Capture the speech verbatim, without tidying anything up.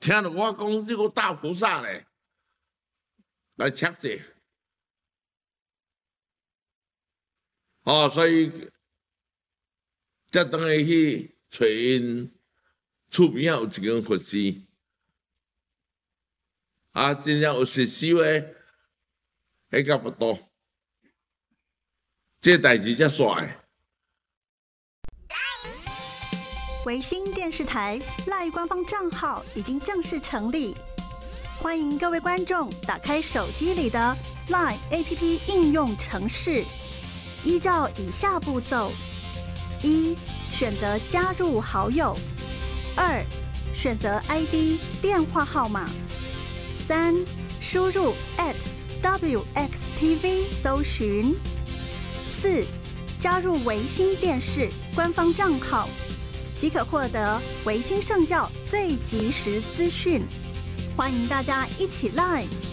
听到我讲这个大菩萨咧，来测者，哦，所以才等于去找因厝边仔有一间佛寺，啊，真正有实修诶，迄个不多，这代志才煞诶。 维新电视台 LINE 官方账号已经正式成立，欢迎各位观众打开手机里的 LINE A P P 应用程式，依照以下步骤：一、选择加入好友；二、选择 I D 电话号码；三、输入 at W X T V 搜寻；四、加入维新电视官方账号，即可获得维新圣教最及时资讯。欢迎大家一起 LINE